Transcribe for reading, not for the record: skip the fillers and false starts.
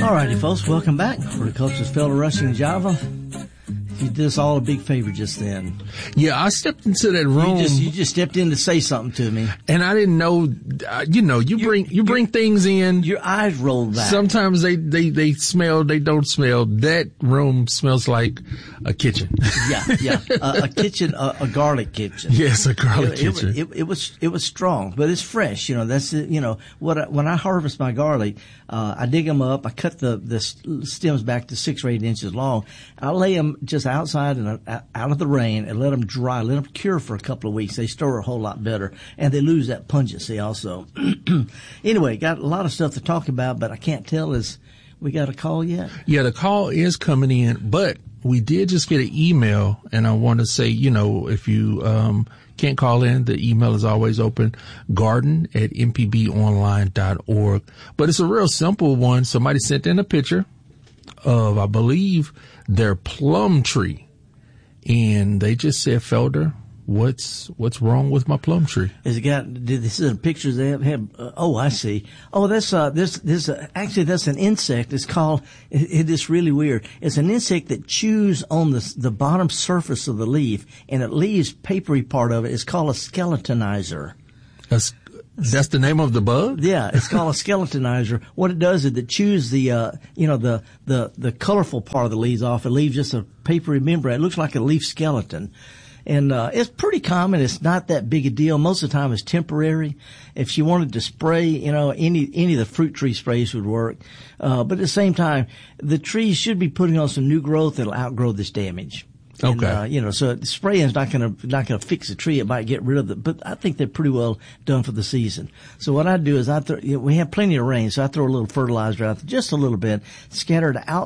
All righty, folks, welcome back. Horticulturist Felder Rushing Java. You did us all a big favor just then. Yeah, I stepped into that room. You just stepped in to say something to me, and I didn't know. You bring things in. Your eyes rolled back. Sometimes they smell. They don't smell. That room smells like a kitchen. Yeah, a kitchen, a garlic kitchen. Yes, a garlic kitchen. It was strong, but it's fresh. That's when I harvest my garlic, I dig them up. I cut the stems back to 6 or 8 inches long. I lay them just outside and out of the rain and let them dry, let them cure for a couple of weeks. They store a whole lot better, and they lose that pungency also. Anyway, got a lot of stuff to talk about, but I can't tell is we got a call yet? Yeah, the call is coming in, but we did just get an email, and I want to say, if you can't call in, the email is always open, garden@mpbonline.org. But it's a real simple one. Somebody sent in a picture of, I believe, their plum tree, and they just said, Felder, what's wrong with my plum tree? This is pictures they have. Oh, I see. Oh, actually that's an insect. It's called. It is really weird. It's an insect that chews on the bottom surface of the leaf, and it leaves papery part of it. It's called a skeletonizer. That's the name of the bug? Yeah, it's called a skeletonizer. What it does is it chews the colorful part of the leaves off. It leaves just a papery membrane. It looks like a leaf skeleton. And it's pretty common. It's not that big a deal. Most of the time it's temporary. If she wanted to spray, any of the fruit tree sprays would work. But at the same time, the trees should be putting on some new growth that'll outgrow this damage. Okay. And, so spraying is not gonna fix the tree. It might get rid of it, but I think they're pretty well done for the season. So what I do is we have plenty of rain, so I throw a little fertilizer out there, just a little bit, scatter it out